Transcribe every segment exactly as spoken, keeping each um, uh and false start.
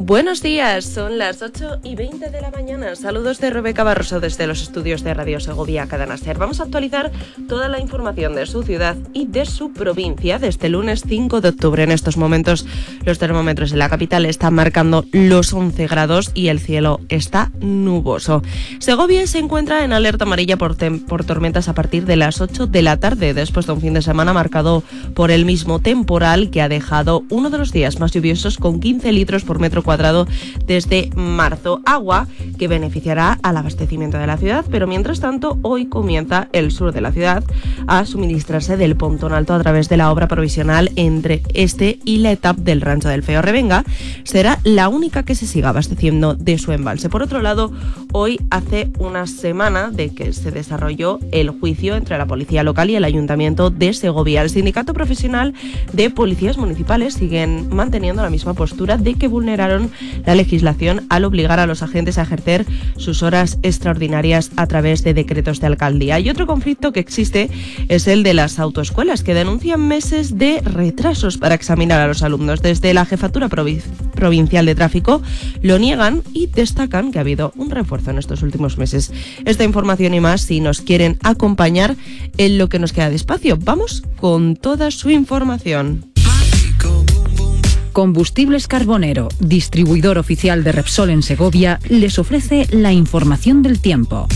Buenos días, son las ocho y veinte de la mañana. Saludos de Rebeca Barroso desde los estudios de Radio Segovia Cadena Ser. Vamos a actualizar toda la información de su ciudad y de su provincia desde el lunes cinco de octubre. En estos momentos los termómetros en la capital están marcando los once grados y el cielo está nuboso. Segovia se encuentra en alerta amarilla por, tem- por tormentas a partir de las ocho de la tarde, después de un fin de semana marcado por el mismo temporal que ha dejado uno de los días más lluviosos con quince litros por metro cuadrado desde marzo. Agua que beneficiará al abastecimiento de la ciudad, pero mientras tanto hoy comienza el sur de la ciudad a suministrarse del Pontón Alto a través de la obra provisional entre este y la etapa del Rancho del Feo. Revenga será la única que se siga abasteciendo de su embalse. Por otro lado, hoy hace una semana de que se desarrolló el juicio entre la policía local y el Ayuntamiento de Segovia. El sindicato profesional de policías municipales siguen manteniendo la misma postura de que vulneraron la legislación al obligar a los agentes a ejercer sus horas extraordinarias a través de decretos de alcaldía. Y otro conflicto que existe es el de las autoescuelas, que denuncian meses de retrasos para examinar a los alumnos. Desde la Jefatura Provi- Provincial de Tráfico lo niegan y destacan que ha habido un refuerzo en estos últimos meses. Esta información y más, si nos quieren acompañar en lo que nos queda de espacio, vamos con toda su información. Combustibles Carbonero, distribuidor oficial de Repsol en Segovia, les ofrece la información del tiempo.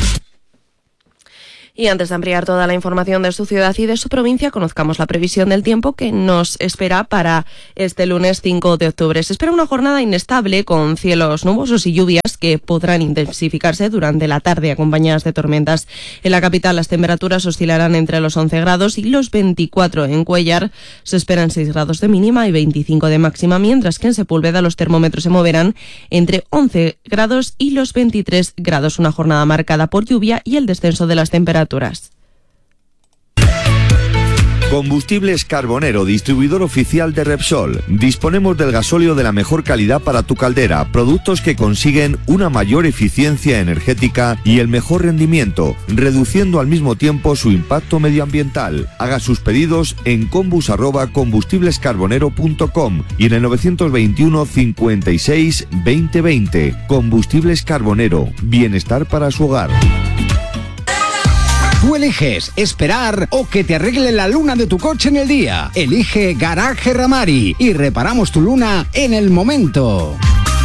Y antes de ampliar toda la información de su ciudad y de su provincia, conozcamos la previsión del tiempo que nos espera para este lunes cinco de octubre. Se espera una jornada inestable con cielos nubosos y lluvias que podrán intensificarse durante la tarde acompañadas de tormentas. En la capital las temperaturas oscilarán entre los once grados y los veinticuatro. En Cuéllar se esperan seis grados de mínima y veinticinco de máxima, mientras que en Sepúlveda los termómetros se moverán entre once grados y los veintitrés grados. Una jornada marcada por lluvia y el descenso de las temperaturas. Combustibles Carbonero, distribuidor oficial de Repsol. Disponemos del gasóleo de la mejor calidad para tu caldera, productos que consiguen una mayor eficiencia energética y el mejor rendimiento, reduciendo al mismo tiempo su impacto medioambiental. Haga sus pedidos en combus arroba combustiblescarbonero punto com y en el novecientos veintiuno cincuenta y seis veinte veinte. Combustibles Carbonero, bienestar para su hogar. Tú eliges esperar o que te arregle la luna de tu coche en el día. Elige Garaje Ramari y reparamos tu luna en el momento.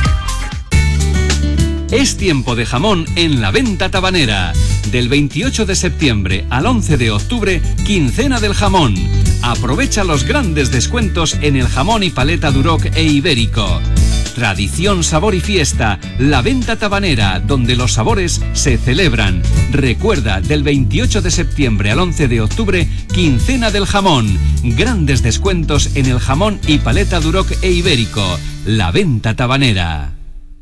Es tiempo de jamón en la venta tabanera. Del veintiocho de septiembre al once de octubre, quincena del jamón. Aprovecha los grandes descuentos en el jamón y paleta Duroc e Ibérico. Tradición, sabor y fiesta, la venta tabanera, donde los sabores se celebran. Recuerda, del veintiocho de septiembre al once de octubre, quincena del jamón. Grandes descuentos en el jamón y paleta Duroc e Ibérico. La venta tabanera.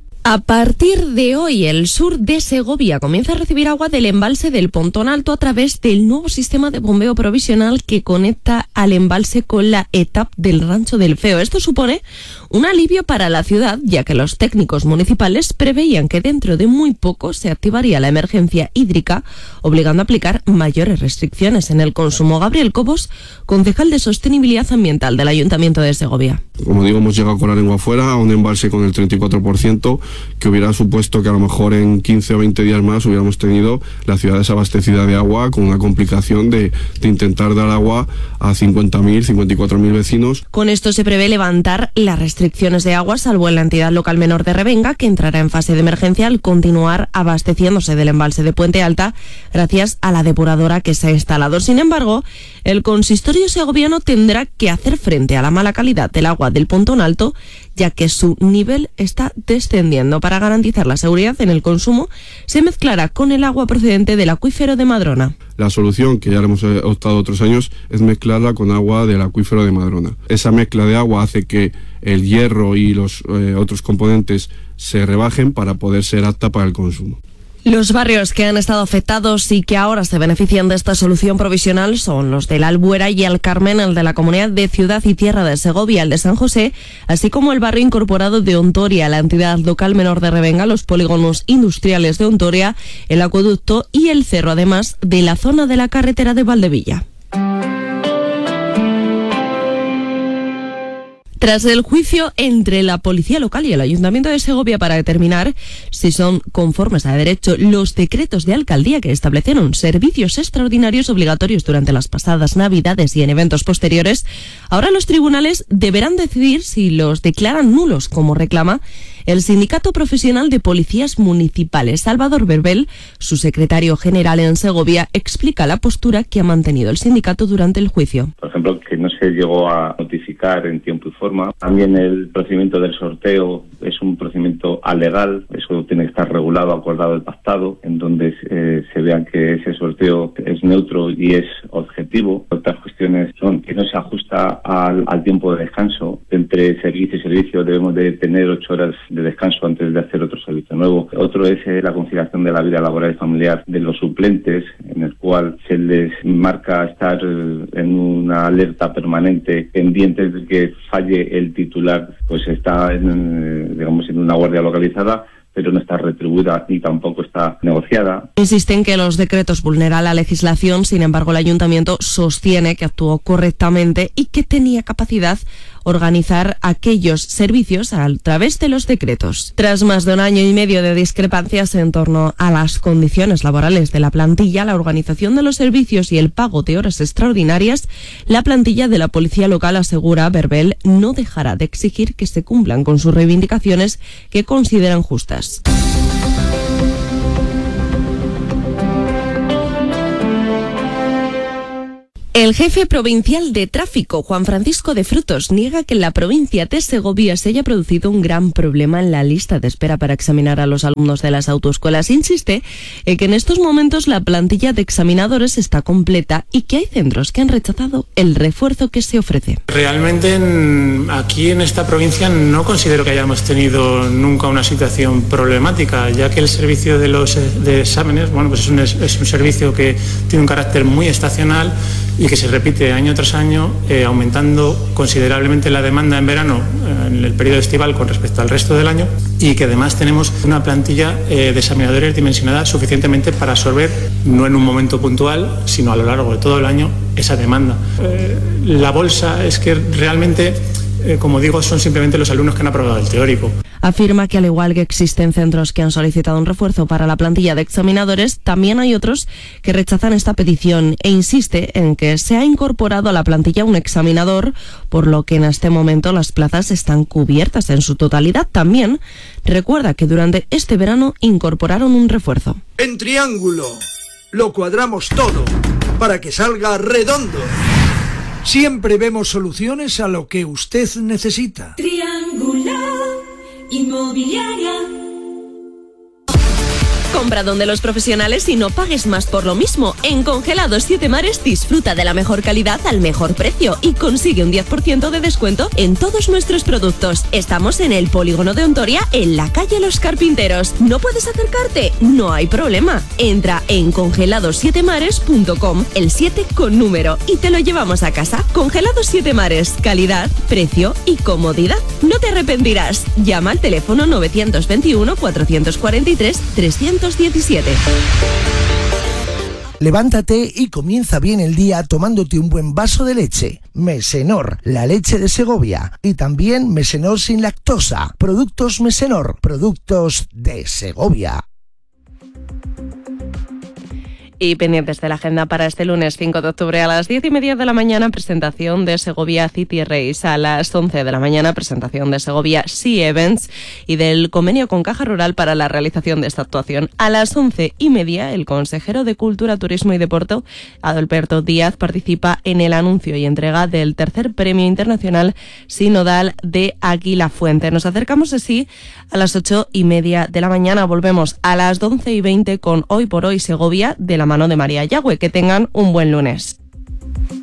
A partir de hoy, el sur de Segovia comienza a recibir agua del embalse del Pontón Alto a través del nuevo sistema de bombeo provisional que conecta al embalse con la etapa del Rancho del Feo. Esto supone un alivio para la ciudad, ya que los técnicos municipales preveían que dentro de muy poco se activaría la emergencia hídrica, obligando a aplicar mayores restricciones en el consumo. Gabriel Cobos, concejal de Sostenibilidad Ambiental del Ayuntamiento de Segovia. Como digo, hemos llegado con la lengua afuera a un embalse con el treinta y cuatro por ciento, que hubiera supuesto que a lo mejor en quince o veinte días más hubiéramos tenido la ciudad desabastecida de agua, con una complicación de, de intentar dar agua a cincuenta mil, cincuenta y cuatro mil vecinos. Con esto se prevé levantar las restricciones de agua, salvo en la entidad local menor de Revenga, que entrará en fase de emergencia al continuar abasteciéndose del embalse de Puente Alta gracias a la depuradora que se ha instalado. Sin embargo, el consistorio segoviano tendrá que hacer frente a la mala calidad del agua del Pontón Alto, ya que su nivel está descendiendo. Para garantizar la seguridad en el consumo, se mezclará con el agua procedente del acuífero de Madrona. La solución, que ya le hemos optado otros años, es mezclarla con agua del acuífero de Madrona. Esa mezcla de agua hace que el hierro y los eh, otros componentes se rebajen para poder ser apta para el consumo. Los barrios que han estado afectados y que ahora se benefician de esta solución provisional son los de la Albuera y el Carmen, el de la Comunidad de Ciudad y Tierra de Segovia, el de San José, así como el barrio incorporado de Ontoria, la entidad local menor de Revenga, los polígonos industriales de Ontoria, el acueducto y el cerro, además de la zona de la carretera de Valdevilla. Tras el juicio entre la policía local y el Ayuntamiento de Segovia para determinar si son conformes a derecho los decretos de alcaldía que establecieron servicios extraordinarios obligatorios durante las pasadas Navidades y en eventos posteriores, ahora los tribunales deberán decidir si los declaran nulos, como reclama el Sindicato Profesional de Policías Municipales. Salvador Berbel, su secretario general en Segovia, explica la postura que ha mantenido el sindicato durante el juicio. Por ejemplo, que no se llegó a notificar en tiempo y forma. También el procedimiento del sorteo es un procedimiento alegal, eso tiene que estar regulado, acordado y pactado, en donde eh, se vean que ese sorteo es neutro y es objetivo. Otras cuestiones son que no se ajusta al, al tiempo de descanso. Entre servicio y servicio debemos de tener ocho horas de descanso antes de hacer otro servicio nuevo. Otro es eh, la conciliación de la vida laboral y familiar de los suplentes, en el cual se les marca estar eh, en una alerta permanente, pendientes de que falle el titular, pues está en, eh, digamos, en una guardia localizada, pero no está retribuida ni tampoco está negociada. Insisten que los decretos vulneran la legislación, sin embargo el ayuntamiento sostiene que actuó correctamente y que tenía capacidad organizar aquellos servicios a través de los decretos. Tras más de un año y medio de discrepancias en torno a las condiciones laborales de la plantilla, la organización de los servicios y el pago de horas extraordinarias, la plantilla de la policía local, asegura Berbel, no dejará de exigir que se cumplan con sus reivindicaciones que consideran justas. El jefe provincial de tráfico, Juan Francisco de Frutos, niega que en la provincia de Segovia se haya producido un gran problema en la lista de espera para examinar a los alumnos de las autoescuelas. Insiste en que en estos momentos la plantilla de examinadores está completa y que hay centros que han rechazado el refuerzo que se ofrece. Realmente en, aquí en esta provincia no considero que hayamos tenido nunca una situación problemática, ya que el servicio de los de exámenes, bueno, pues es un, es un servicio que tiene un carácter muy estacional y que se repite año tras año, eh, aumentando considerablemente la demanda en verano, eh, en el periodo estival con respecto al resto del año, y que además tenemos una plantilla eh, de examinadores dimensionada suficientemente para absorber, no en un momento puntual, sino a lo largo de todo el año, esa demanda. Eh, la bolsa es que realmente, eh, como digo, son simplemente los alumnos que han aprobado el teórico. Afirma que al igual que existen centros que han solicitado un refuerzo para la plantilla de examinadores, también hay otros que rechazan esta petición e insiste en que se ha incorporado a la plantilla un examinador, por lo que en este momento las plazas están cubiertas en su totalidad. También recuerda que durante este verano incorporaron un refuerzo. En Triángulo lo cuadramos todo para que salga redondo. Siempre vemos soluciones a lo que usted necesita. Triángulo Inmobiliaria. Compra donde los profesionales y no pagues más por lo mismo. En Congelados Siete Mares disfruta de la mejor calidad al mejor precio y consigue un diez por ciento de descuento en todos nuestros productos. Estamos en el Polígono de Ontoria, en la calle Los Carpinteros. ¿No puedes acercarte? No hay problema. Entra en congelados siete mares punto com, el siete con número, y te lo llevamos a casa. Congelados Siete Mares, calidad, precio y comodidad. No te arrepentirás. Llama al teléfono novecientos veintiuno, cuatrocientos cuarenta y tres, trescientos diecisiete. Levántate y comienza bien el día tomándote un buen vaso de leche. Mesenor, la leche de Segovia. Y también Mesenor sin lactosa. Productos Mesenor, productos de Segovia. Y pendientes de la agenda para este lunes cinco de octubre a las diez y media de la mañana, presentación de Segovia City Race. A las once de la mañana, presentación de Segovia Sea Events y del convenio con Caja Rural para la realización de esta actuación. A las once y media, el consejero de Cultura, Turismo y Deporte, Adalberto Díaz, participa en el anuncio y entrega del tercer Premio Internacional Sinodal de Águila Fuente. Nos acercamos así a las ocho y media de la mañana. Volvemos a las once y veinte con Hoy por Hoy Segovia, de la mano de María Yagüe. Que tengan un buen lunes.